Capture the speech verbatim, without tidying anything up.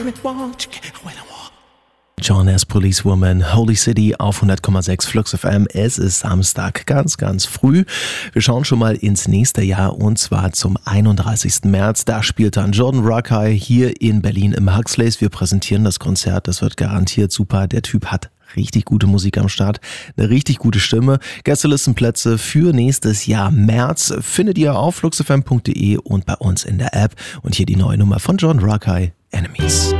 John S. Policewoman, Holy City auf hundert Komma sechs Flux F M. Es ist Samstag, ganz, ganz früh. Wir schauen schon mal ins nächste Jahr und zwar zum einunddreißigsten März. Da spielt dann Jordan Rakei hier in Berlin im Huxleys. Wir präsentieren das Konzert, das wird garantiert super. Der Typ hat richtig gute Musik am Start, eine richtig gute Stimme. Gästelistenplätze für nächstes Jahr März findet ihr auf fluxfm punkt de und bei uns in der App. Und hier die neue Nummer von Jordan Rakei, Enemies.